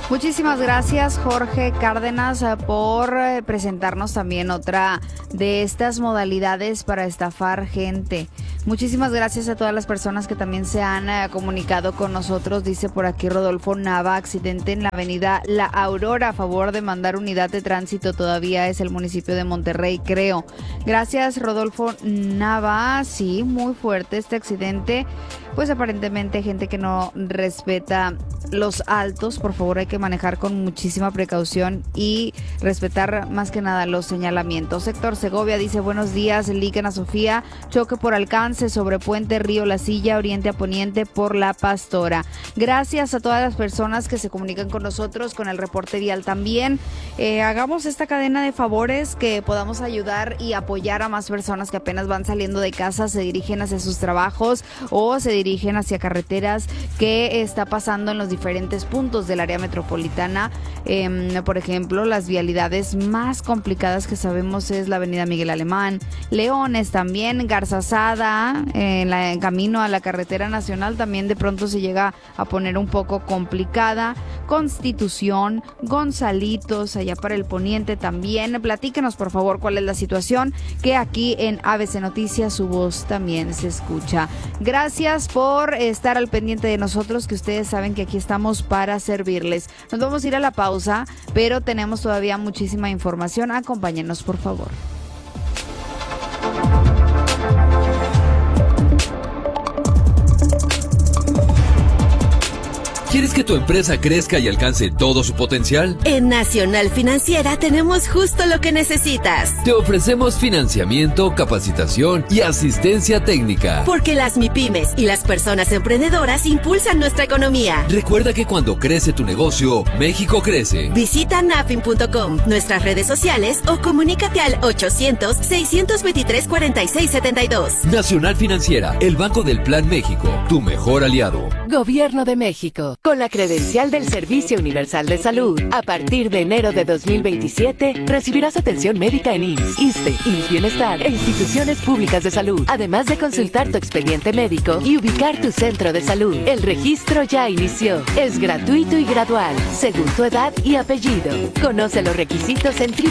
Muchísimas gracias, Jorge Cárdenas, por presentarnos también otra de estas modalidades para estafar gente. Muchísimas gracias a todas las personas que también se han comunicado con nosotros. Dice por aquí Rodolfo Nava, accidente en la avenida La Aurora, a favor de mandar unidad de tránsito, todavía es el municipio de Monterrey, creo. Gracias, Rodolfo Nava. Sí, muy fuerte este accidente. Pues aparentemente gente que no respeta los altos. Por favor, hay que manejar con muchísima precaución y respetar más que nada los señalamientos. Héctor Segovia dice: buenos días, Líquena Sofía, choque por alcance sobre Puente Río La Silla, oriente a poniente por La Pastora. Gracias a todas las personas que se comunican con nosotros con el reporte vial también. Hagamos esta cadena de favores, que podamos ayudar y apoyar a más personas que apenas van saliendo de casa, se dirigen hacia sus trabajos o se dirigen hacia carreteras. ¿Qué está pasando en los diferentes puntos del área metropolitana? Por ejemplo, las vialidades más complicadas que sabemos es la avenida Miguel Alemán, Leones también, Garzazada, en camino a la carretera nacional también de pronto se llega a poner un poco complicada, Constitución, Gonzalitos, allá para el poniente también. Platíquenos por favor cuál es la situación, que aquí en ABC Noticias su voz también se escucha. Gracias por estar al pendiente de nosotros, que ustedes saben que aquí estamos para servirles. Nos vamos a ir a la pausa, pero tenemos todavía muchísima información. Acompáñenos, por favor. ¿Quieres que tu empresa crezca y alcance todo su potencial? En Nacional Financiera tenemos justo lo que necesitas. Te ofrecemos financiamiento, capacitación y asistencia técnica. Porque las MIPYMES y las personas emprendedoras impulsan nuestra economía. Recuerda que cuando crece tu negocio, México crece. Visita nafin.com, nuestras redes sociales o comunícate al 800-623-4672. Nacional Financiera, el Banco del Plan México, tu mejor aliado. Gobierno de México. Con la credencial del Servicio Universal de Salud, a partir de enero de 2027, recibirás atención médica en IMSS, ISSSTE, IMSS Bienestar e instituciones públicas de salud, además de consultar tu expediente médico y ubicar tu centro de salud. El registro ya inició. Es gratuito y gradual, según tu edad y apellido. Conoce los requisitos en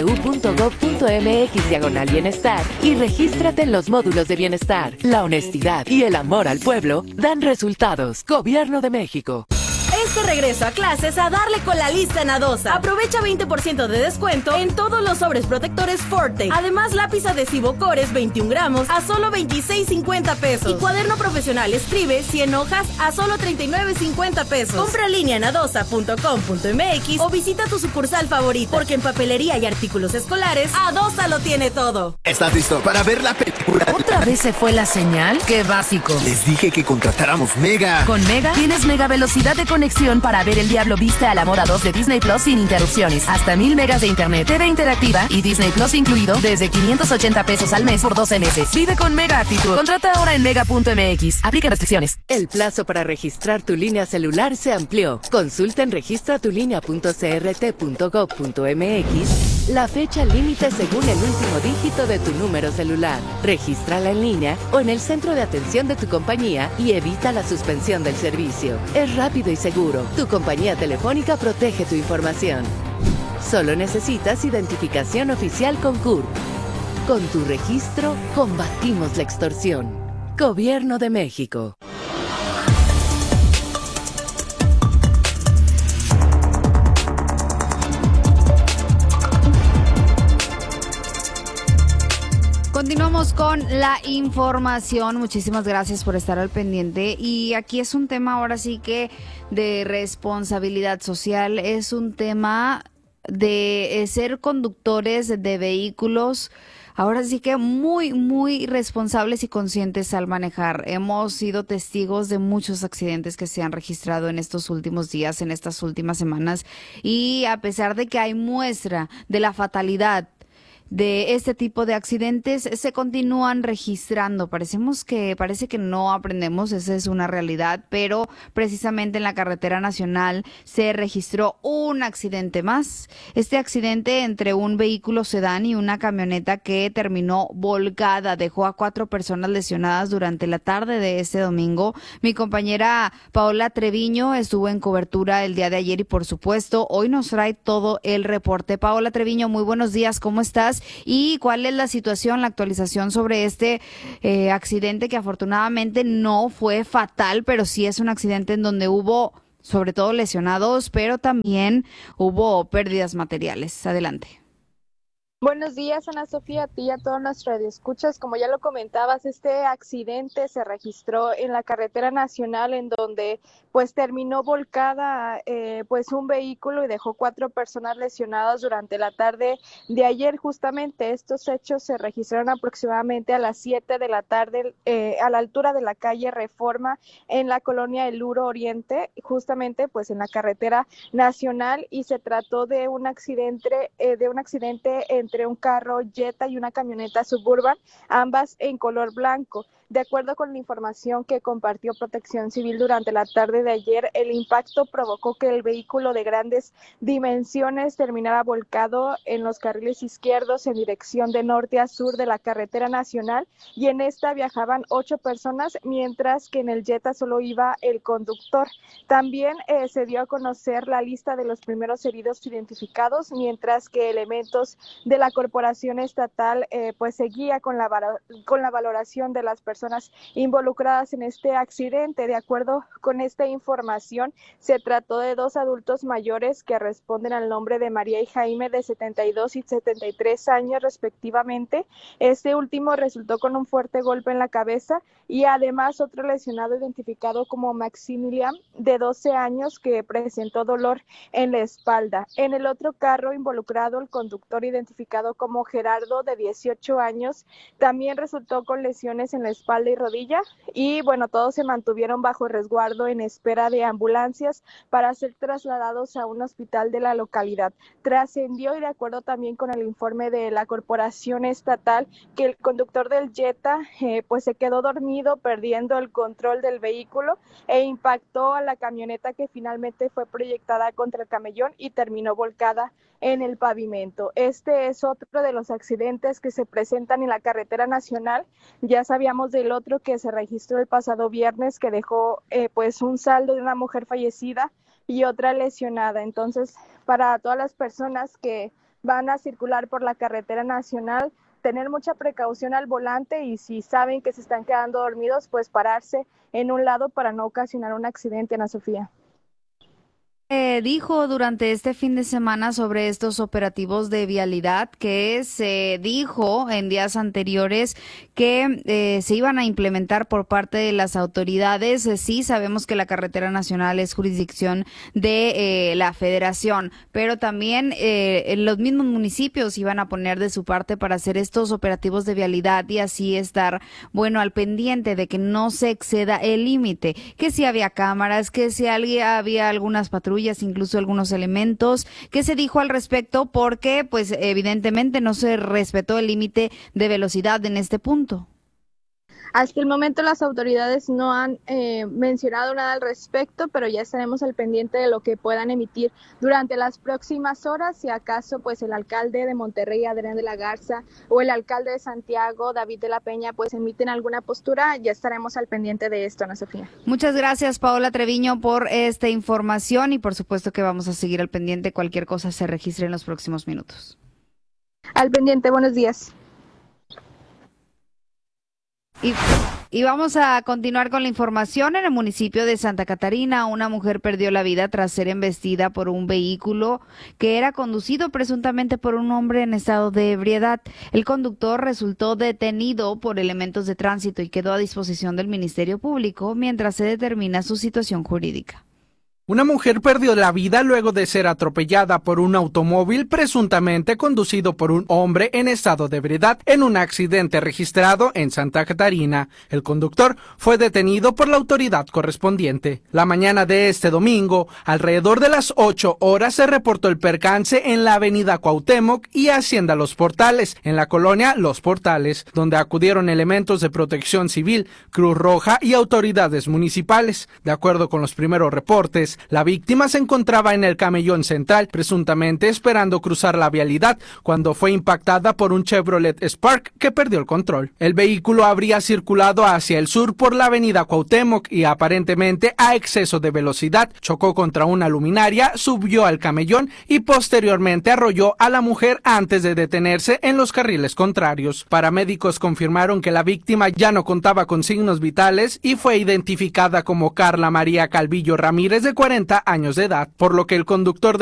www.gov.mx/bienestar y regístrate en los módulos de bienestar. La honestidad y el amor al pueblo dan resultados. Gobierno de México. Este regreso a clases a darle con la lista en Adosa. Aprovecha 20% de descuento en todos los sobres protectores Forte. Además, lápiz adhesivo Cores 21 gramos a solo 26.50 pesos. Y cuaderno profesional Escribe 100 hojas a solo 39.50 pesos. Compra en línea en adosa.com.mx o visita tu sucursal favorita. Porque en papelería y artículos escolares, Adosa lo tiene todo. ¿Estás listo para ver la película? ¿Otra vez se fue la señal? ¡Qué básico! Les dije que contratáramos Mega. Con Mega tienes mega velocidad de conexión para ver El Diablo Viste al Amor a 2 de Disney Plus sin interrupciones. Hasta 1000 megas de internet, TV interactiva y Disney Plus incluido desde 580 pesos al mes por 12 meses. Vive con Mega Actitud. Contrata ahora en mega.mx. Aplica restricciones. El plazo para registrar tu línea celular se amplió. Consulta en registratulinea.crt.gov.mx la fecha límite según el último dígito de tu número celular. Regístrala en línea o en el centro de atención de tu compañía y evita la suspensión del servicio. Es rápido y seguro. Tu compañía telefónica protege tu información. Solo necesitas identificación oficial con CURP. Con tu registro, combatimos la extorsión. Gobierno de México. Continuamos con la información. Muchísimas gracias por estar al pendiente. Y aquí es un tema ahora sí que de responsabilidad social. Es un tema de ser conductores de vehículos. Ahora sí que muy, muy responsables y conscientes al manejar. Hemos sido testigos de muchos accidentes que se han registrado en estos últimos días, en estas últimas semanas. Y a pesar de que hay muestra de la fatalidad de este tipo de accidentes se continúan registrando. Parece que no aprendemos, esa es una realidad, pero precisamente en la carretera nacional se registró un accidente más. Este accidente entre un vehículo sedán y una camioneta que terminó volcada dejó a 4 personas lesionadas durante la tarde de este domingo. Mi compañera Paola Treviño estuvo en cobertura el día de ayer y por supuesto hoy nos trae todo el reporte. Paola Treviño, muy buenos días, ¿cómo estás? ¿Y cuál es la situación, la actualización sobre este accidente que afortunadamente no fue fatal, pero sí es un accidente en donde hubo sobre todo lesionados, pero también hubo pérdidas materiales? Adelante. Buenos días, Ana Sofía, a ti y a todos nuestros radioescuchas. Como ya lo comentabas, este accidente se registró en la carretera nacional en donde pues terminó volcada pues un vehículo y dejó 4 personas lesionadas durante la tarde de ayer. Justamente estos hechos se registraron aproximadamente a las 7 de la tarde a la altura de la calle Reforma en la colonia El Uro Oriente, justamente pues en la carretera nacional, y se trató de un accidente entre un carro Jetta y una camioneta Suburban, ambas en color blanco. De acuerdo con la información que compartió Protección Civil durante la tarde de ayer, el impacto provocó que el vehículo de grandes dimensiones terminara volcado en los carriles izquierdos en dirección de norte a sur de la carretera nacional, y en esta viajaban 8 personas, mientras que en el Jetta solo iba el conductor. También se dio a conocer la lista de los primeros heridos identificados, mientras que elementos de la corporación estatal pues seguía con la valoración de las personas involucradas en este accidente. De acuerdo con esta información, se trató de 2 adultos mayores que responden al nombre de María y Jaime, de 72 y 73 años respectivamente. Este último resultó con un fuerte golpe en la cabeza, y además otro lesionado identificado como Maximilian, de 12 años, que presentó dolor en la espalda. En el otro carro involucrado, el conductor, identificado como Gerardo, de 18 años, también resultó con lesiones en la espalda y rodilla, y bueno, todos se mantuvieron bajo resguardo en espera de ambulancias para ser trasladados a un hospital de la localidad. Trascendió, y de acuerdo también con el informe de la corporación estatal, que el conductor del Jetta pues se quedó dormido, perdiendo el control del vehículo, e impactó a la camioneta, que finalmente fue proyectada contra el camellón y terminó volcada en el pavimento. Este es otro de los accidentes que se presentan en la carretera nacional. Ya sabíamos del otro que se registró el pasado viernes, que dejó pues un saldo de una mujer fallecida y otra lesionada. Entonces, para todas las personas que van a circular por la carretera nacional, tener mucha precaución al volante, y si saben que se están quedando dormidos, pues pararse en un lado para no ocasionar un accidente, Ana Sofía. Dijo durante este fin de semana sobre estos operativos de vialidad, que se dijo en días anteriores que se iban a implementar por parte de las autoridades. Sí, sabemos que la carretera nacional es jurisdicción de la federación, pero también los mismos municipios iban a poner de su parte para hacer estos operativos de vialidad y así estar, bueno, al pendiente de que no se exceda el límite, que si había cámaras, que si había algunas patrullas, incluso algunos elementos. ¿Qué se dijo al respecto? Porque pues evidentemente no se respetó el límite de velocidad en este punto. Hasta el momento las autoridades no han mencionado nada al respecto, pero ya estaremos al pendiente de lo que puedan emitir durante las próximas horas. Si acaso pues el alcalde de Monterrey, Adrián de la Garza, o el alcalde de Santiago, David de la Peña, pues emiten alguna postura, ya estaremos al pendiente de esto, Ana Sofía. Muchas gracias, Paola Treviño, por esta información, y por supuesto que vamos a seguir al pendiente. Cualquier cosa se registre en los próximos minutos. Al pendiente, buenos días. Y vamos a continuar con la información. En el municipio de Santa Catarina, una mujer perdió la vida tras ser embestida por un vehículo que era conducido presuntamente por un hombre en estado de ebriedad. El conductor resultó detenido por elementos de tránsito y quedó a disposición del Ministerio Público mientras se determina su situación jurídica. Una mujer perdió la vida luego de ser atropellada por un automóvil presuntamente conducido por un hombre en estado de ebriedad en un accidente registrado en Santa Catarina. El conductor fue detenido por la autoridad correspondiente. La mañana de este domingo, alrededor de las 8 horas, se reportó el percance en la avenida Cuauhtémoc y Hacienda Los Portales, en la colonia Los Portales, donde acudieron elementos de protección civil, Cruz Roja y autoridades municipales. De acuerdo con los primeros reportes, la víctima se encontraba en el camellón central, presuntamente esperando cruzar la vialidad, cuando fue impactada por un Chevrolet Spark que perdió el control. El vehículo habría circulado hacia el sur por la avenida Cuauhtémoc y aparentemente a exceso de velocidad, chocó contra una luminaria, subió al camellón y posteriormente arrolló a la mujer antes de detenerse en los carriles contrarios. Paramédicos confirmaron que la víctima ya no contaba con signos vitales y fue identificada como Carla María Calvillo Ramírez, de 40 años de edad, por lo que el conductor